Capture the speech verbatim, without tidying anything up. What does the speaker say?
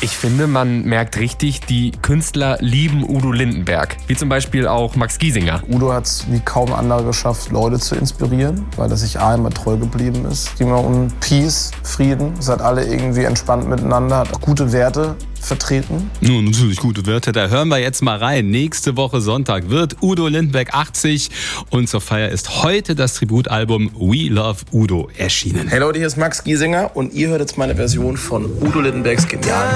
Ich finde, man merkt richtig, die Künstler lieben Udo Lindenberg. Wie zum Beispiel auch Max Giesinger. Udo hat es wie kaum andere geschafft, Leute zu inspirieren, weil er sich A immer treu geblieben ist. Es ging immer um Peace, Frieden. Seid alle irgendwie entspannt miteinander, hat auch gute Werte vertreten. Ja, natürlich gute Werte. Da hören wir jetzt mal rein. Nächste Woche Sonntag wird Udo Lindenberg achtzig und zur Feier ist heute das Tributalbum We Love Udo erschienen. Hey Leute, hier ist Max Giesinger und ihr hört jetzt meine Version von Udo Lindenbergs genialen